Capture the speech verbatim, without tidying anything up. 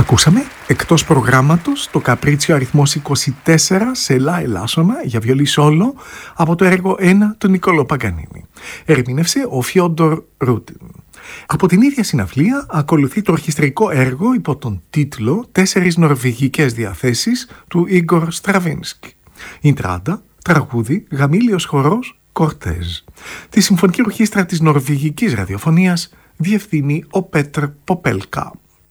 Ακούσαμε εκτός προγράμματος το καπρίτσιο αριθμός είκοσι τέσσερα σε λα ελάσσονα για βιολί σόλο από το έργο ένα του Νικόλο Παγκανίνη. Ερμήνευσε ο Φιόντορ Ρούτιν. Από την ίδια συναυλία ακολουθεί το ορχιστρικό έργο υπό τον τίτλο «Τέσσερις νορβηγικές διαθέσεις» του Ίγκορ Στραβίνσκι. Ιντράντα, τραγούδι, γαμήλιος χορός, κορτέζ. Τη συμφωνική ορχήστρα της νορβηγικής ραδιοφωνίας διευθύνει ο Πέτρ Ποπέλκα.